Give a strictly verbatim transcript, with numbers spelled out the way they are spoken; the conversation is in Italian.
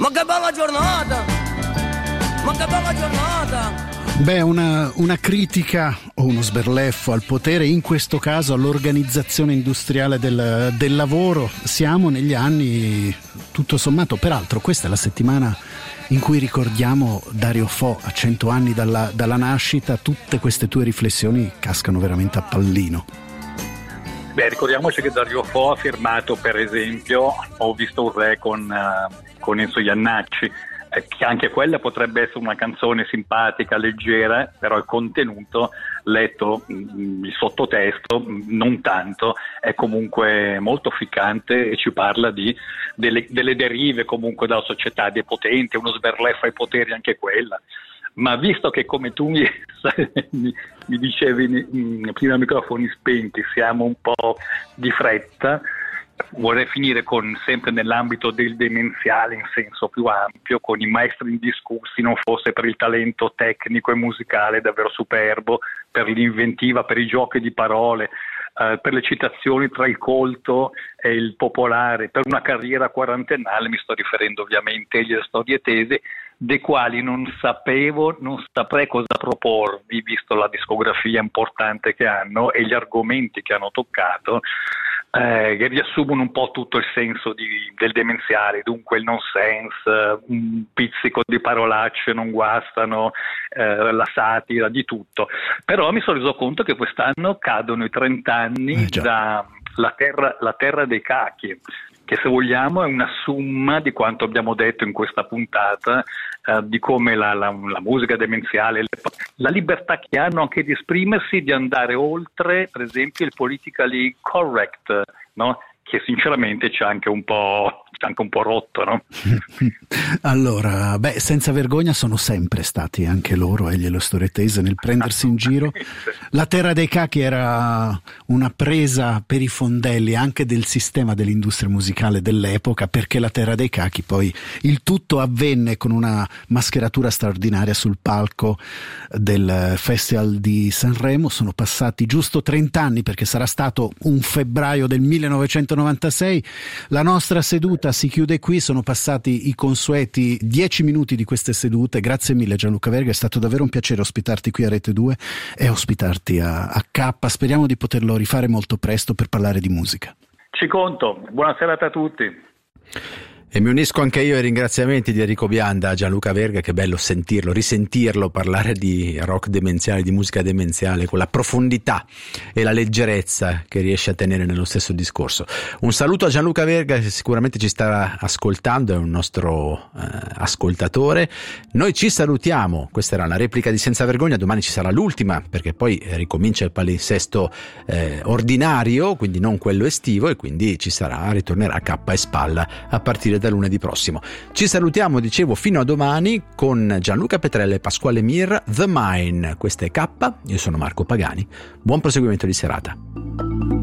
Ma che bella giornata! Ma che bella giornata! Beh, una, una critica o uno sberleffo al potere, in questo caso all'organizzazione industriale del, del lavoro. Siamo negli anni, tutto sommato, peraltro questa è la settimana in cui ricordiamo Dario Fo a cento anni dalla, dalla nascita. Tutte queste tue riflessioni cascano veramente a pallino. Beh, ricordiamoci che Dario Fo ha firmato, per esempio, Ho visto un re con, uh, con Enzo Jannacci, eh, che anche quella potrebbe essere una canzone simpatica, leggera, però il contenuto, letto mh, il sottotesto, mh, non tanto, è comunque molto ficcante e ci parla di delle, delle derive comunque dalla società, dei potenti, uno sberleffo ai poteri anche quella. Ma visto che, come tu mi, mi, mi dicevi mh, prima microfoni spenti, siamo un po' di fretta, vorrei finire con, sempre nell'ambito del demenziale in senso più ampio, con i maestri indiscussi, non fosse per il talento tecnico e musicale davvero superbo, per l'inventiva, per i giochi di parole, Uh, per le citazioni tra il colto e il popolare, per una carriera quarantennale, mi sto riferendo ovviamente agli storie tese, dei quali non sapevo, non saprei cosa proporvi, visto la discografia importante che hanno e gli argomenti che hanno toccato, eh, che riassumono un po' tutto il senso di, del demenziale, dunque il nonsense, un pizzico di parolacce non guastano, eh, la satira, di tutto. Però mi sono reso conto che quest'anno cadono i trenta anni eh, da la terra, la terra dei cachi, che se vogliamo è una somma di quanto abbiamo detto in questa puntata, eh, di come la, la, la musica demenziale, le, la libertà che hanno anche di esprimersi, di andare oltre, per esempio, il politically correct, no? Che sinceramente c'è anche un po', c'è anche un po' rotto, no? Allora, beh, senza vergogna sono sempre stati anche loro, e glielo storie tese, nel prendersi in giro. La terra dei cachi era una presa per i fondelli anche del sistema dell'industria musicale dell'epoca, perché la terra dei cachi poi il tutto avvenne con una mascheratura straordinaria sul palco del Festival di Sanremo. Sono passati giusto trenta anni, perché sarà stato un febbraio del millenovecentonovantasei. La nostra seduta si chiude qui, sono passati i consueti dieci minuti di queste sedute. Grazie mille Gianluca Verga, è stato davvero un piacere ospitarti qui a Rete due e ospitarti a, a K. Speriamo di poterlo rifare molto presto per parlare di musica. Ci conto, buona serata a tutti. E mi unisco anche io ai ringraziamenti di Enrico Bianda a Gianluca Verga. Che bello sentirlo, risentirlo parlare di rock demenziale, di musica demenziale, con la profondità e la leggerezza che riesce a tenere nello stesso discorso. Un saluto a Gianluca Verga, che sicuramente ci sta ascoltando, è un nostro eh, ascoltatore. Noi ci salutiamo, questa era la replica di Senza Vergogna, domani ci sarà l'ultima, perché poi ricomincia il palinsesto eh, ordinario, quindi non quello estivo, e quindi ci sarà, ritornerà K e Spalla a partire da lunedì prossimo. Ci salutiamo, dicevo, fino a domani con Gianluca Petrella e Pasquale Mir, The Mine. Questa è K, io sono Marco Pagani. Buon proseguimento di serata.